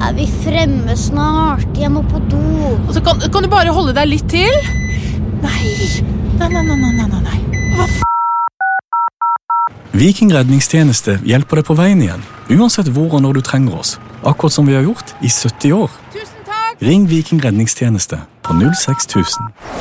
vi fremme snart? Jeg må på do. Og så kan du bare holde deg litt til? Nei. Hva Viking redningstjeneste hjelper deg på veien igjen, uansett hvor og når du trenger oss. Akkurat som vi har gjort i 70 år. Tusen takk! Ring Viking redningstjeneste på 06000.